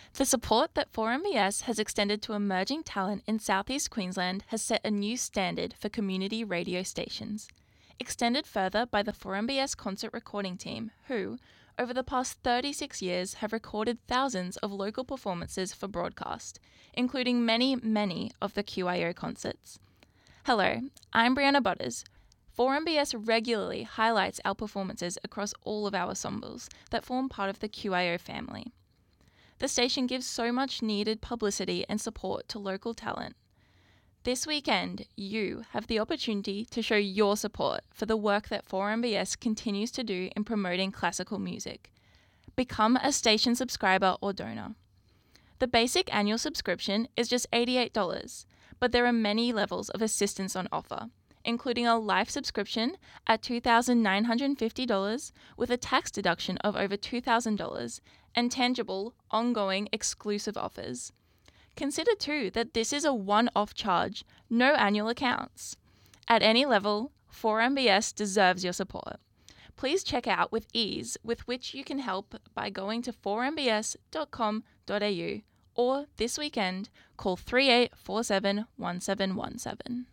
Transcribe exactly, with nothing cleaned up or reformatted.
The support that four M B S has extended to emerging talent in southeast Queensland has set a new standard for community radio stations. Extended further by the four M B S concert recording team, who, over the past thirty-six years, have recorded thousands of local performances for broadcast, including many, many of the Q I O concerts. Hello, I'm Brianna Butters. four M B S regularly highlights our performances across all of our ensembles that form part of the Q I O family. The station gives so much needed publicity and support to local talent. This weekend, you have the opportunity to show your support for the work that four M B S continues to do in promoting classical music. Become a station subscriber or donor. The basic annual subscription is just eighty-eight dollars, but there are many levels of assistance on offer, including a life subscription at two thousand nine hundred fifty dollars with a tax deduction of over two thousand dollars and tangible, ongoing, exclusive offers. Consider too that this is a one-off charge, no annual accounts. At any level, four M B S deserves your support. Please check out with ease with which you can help by going to four m b s dot com dot a u or this weekend call three eight four seven one seven one seven.